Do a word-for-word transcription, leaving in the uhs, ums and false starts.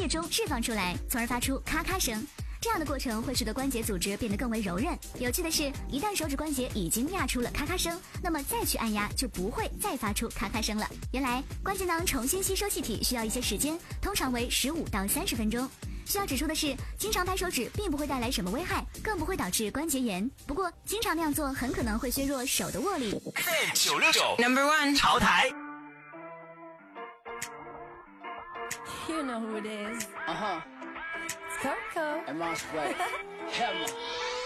液中释放出来，从而发出咔咔声。这样的过程会使得关节组织变得更为柔韧。有趣的是，一旦手指关节已经压出了咔咔声，那么再去按压就不会再发出咔咔声了。原来关节囊重新吸收气体需要一些时间，通常为十五到三十分钟。需要指出的是，经常拍手指并不会带来什么危害，更不会导致关节炎。不过，经常那样做很可能会削弱手的握力。 九六九 Number One 潮台。 You know who it is. Uh huh. It's Coco. And my sweat. Hammer.